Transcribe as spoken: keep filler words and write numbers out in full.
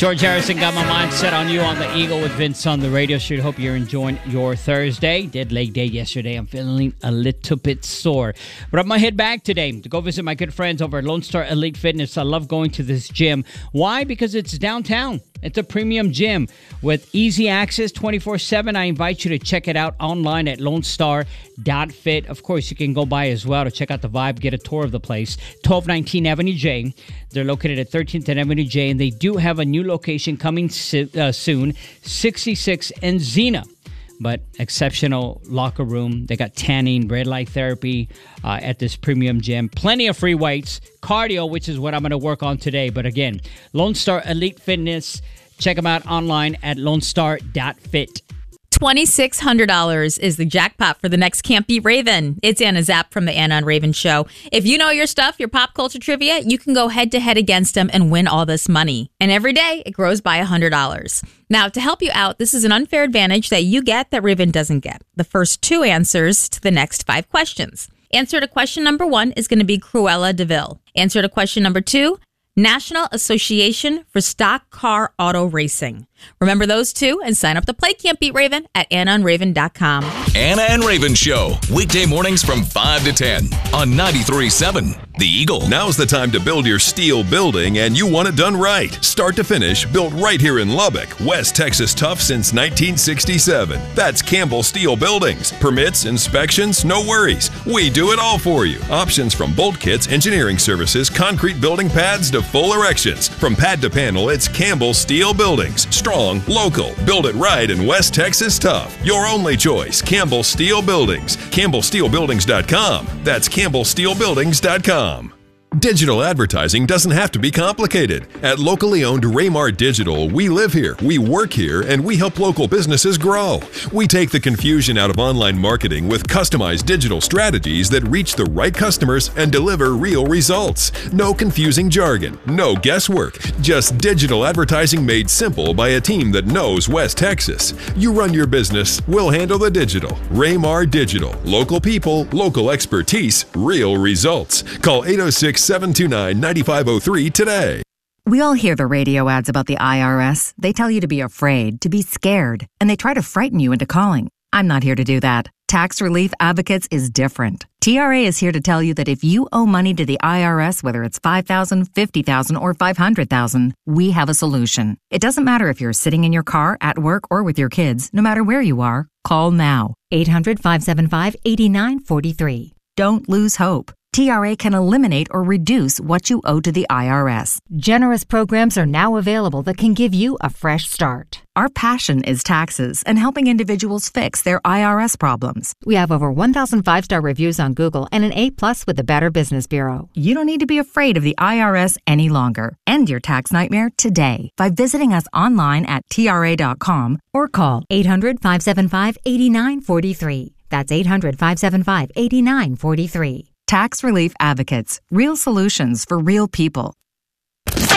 George Harrison got my mind set on you on the Eagle with Vince on the radio shoot. Hope you're enjoying your Thursday. Did leg day yesterday. I'm feeling a little bit sore. But I'm going to head back today to go visit my good friends over at Lone Star Elite Fitness. I love going to this gym. Why? Because it's downtown. It's a premium gym with easy access twenty-four seven. I invite you to check it out online at lone star dot fit. Of course, you can go by as well to check out the vibe, get a tour of the place. twelve nineteen Avenue J. They're located at thirteenth and Avenue J, and they do have a new location coming si- uh, soon, sixty-six Encina. But exceptional locker room. They got tanning, red light therapy uh, at this premium gym. Plenty of free weights, cardio, which is what I'm going to work on today. But again, Lone Star Elite Fitness. Check them out online at lone star dot fit. two thousand six hundred dollars is the jackpot for the next Can't Beat Raven. It's Anna Zapp from the Anna and Raven Show. If you know your stuff, your pop culture trivia, you can go head to head against them and win all this money. And every day, it grows by one hundred dollars. Now, to help you out, this is an unfair advantage that you get that Raven doesn't get. The first two answers to the next five questions. Answer to question number one is going to be Cruella de Vil. Answer to question number two, National Association for Stock Car Auto Racing. Remember those two and sign up to play Can't Beat Raven at anna and raven dot com. Anna and Raven Show, weekday mornings from five to ten on ninety-three point seven The Eagle. Now's the time to build your steel building, and you want it done right. Start to finish, built right here in Lubbock, West Texas tough since nineteen sixty-seven. That's Campbell Steel Buildings. Permits, inspections, no worries. We do it all for you. Options from bolt kits, engineering services, concrete building pads to full erections. From pad to panel, it's Campbell Steel Buildings. Strong, local, build it right in West Texas tough. Your only choice, Campbell Steel Buildings. campbell steel buildings dot com. That's campbell steel buildings dot com. Digital advertising doesn't have to be complicated. At locally owned Raymar Digital, we live here, we work here, and we help local businesses grow. We take the confusion out of online marketing with customized digital strategies that reach the right customers and deliver real results. No confusing jargon, no guesswork, just digital advertising made simple by a team that knows West Texas. You run your business, we'll handle the digital. Raymar Digital. Local people, local expertise, real results. Call eight oh six, seven two nine, nine five oh three today. We all hear the radio ads about the I R S. They tell you to be afraid, to be scared, and they try to frighten you into calling. I'm not here to do that. Tax Relief Advocates is different. T R A is here to tell you that if you owe money to the I R S, whether it's five thousand dollars, fifty thousand dollars, or five hundred thousand dollars, we have a solution. It doesn't matter if you're sitting in your car, at work, or with your kids. No matter where you are, call now. eight hundred, five seven five, eight nine four three. Don't lose hope. T R A can eliminate or reduce what you owe to the I R S. Generous programs are now available that can give you a fresh start. Our passion is taxes and helping individuals fix their I R S problems. We have over one thousand five-star reviews on Google and an A plus with the Better Business Bureau. You don't need to be afraid of the I R S any longer. End your tax nightmare today by visiting us online at T R A dot com or call eight hundred, five seven five, eight nine four three. That's eight hundred, five seven five, eight nine four three. Tax Relief Advocates. Real solutions for real people.